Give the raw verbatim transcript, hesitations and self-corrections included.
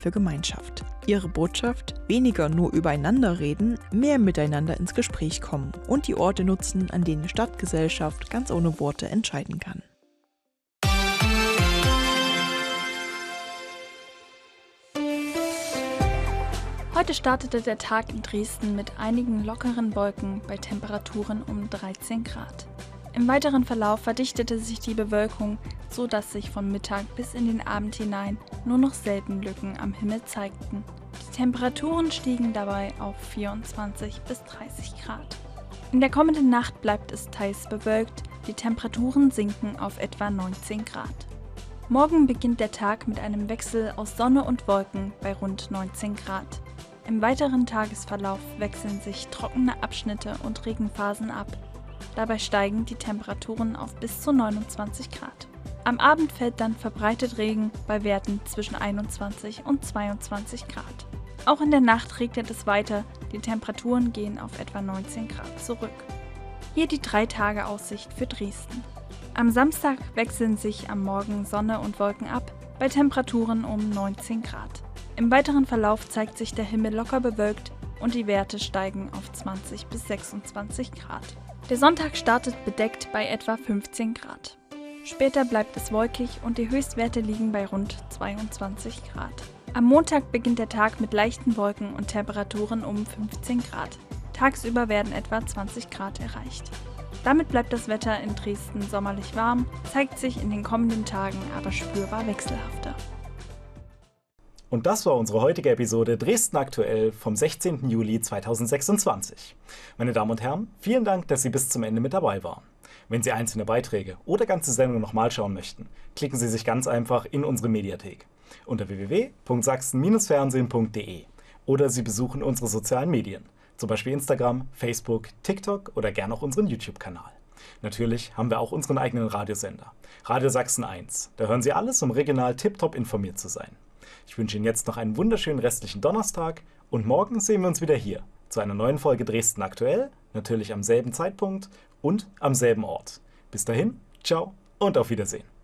für Gemeinschaft. Ihre Botschaft: weniger nur übereinander reden, mehr miteinander ins Gespräch kommen und die Orte nutzen, an denen Stadtgesellschaft ganz ohne Worte entscheiden kann. Heute startete der Tag in Dresden mit einigen lockeren Wolken bei Temperaturen um dreizehn Grad. Im weiteren Verlauf verdichtete sich die Bewölkung, so dass sich von Mittag bis in den Abend hinein nur noch selten Lücken am Himmel zeigten. Die Temperaturen stiegen dabei auf vierundzwanzig bis dreißig Grad. In der kommenden Nacht bleibt es teils bewölkt, die Temperaturen sinken auf etwa neunzehn Grad. Morgen beginnt der Tag mit einem Wechsel aus Sonne und Wolken bei rund neunzehn Grad. Im weiteren Tagesverlauf wechseln sich trockene Abschnitte und Regenphasen ab. Dabei steigen die Temperaturen auf bis zu neunundzwanzig Grad. Am Abend fällt dann verbreitet Regen bei Werten zwischen einundzwanzig und zweiundzwanzig Grad. Auch in der Nacht regnet es weiter, die Temperaturen gehen auf etwa neunzehn Grad zurück. Hier die drei Tage Aussicht für Dresden. Am Samstag wechseln sich am Morgen Sonne und Wolken ab, bei Temperaturen um neunzehn Grad. Im weiteren Verlauf zeigt sich der Himmel locker bewölkt und die Werte steigen auf zwanzig bis sechsundzwanzig Grad. Der Sonntag startet bedeckt bei etwa fünfzehn Grad. Später bleibt es wolkig und die Höchstwerte liegen bei rund zweiundzwanzig Grad. Am Montag beginnt der Tag mit leichten Wolken und Temperaturen um fünfzehn Grad. Tagsüber werden etwa zwanzig Grad erreicht. Damit bleibt das Wetter in Dresden sommerlich warm, zeigt sich in den kommenden Tagen aber spürbar wechselhafter. Und das war unsere heutige Episode Dresden aktuell vom sechzehnten Juli zweitausendsechsundzwanzig. Meine Damen und Herren, vielen Dank, dass Sie bis zum Ende mit dabei waren. Wenn Sie einzelne Beiträge oder ganze Sendungen nochmal schauen möchten, klicken Sie sich ganz einfach in unsere Mediathek unter w w w punkt sachsen Bindestrich fernsehen punkt d e oder Sie besuchen unsere sozialen Medien, zum Beispiel Instagram, Facebook, TikTok oder gerne auch unseren YouTube-Kanal. Natürlich haben wir auch unseren eigenen Radiosender, Radio Sachsen eins. Da hören Sie alles, um regional tipptopp informiert zu sein. Ich wünsche Ihnen jetzt noch einen wunderschönen restlichen Donnerstag und morgen sehen wir uns wieder hier zu einer neuen Folge Dresden aktuell, natürlich am selben Zeitpunkt und am selben Ort. Bis dahin, ciao und auf Wiedersehen.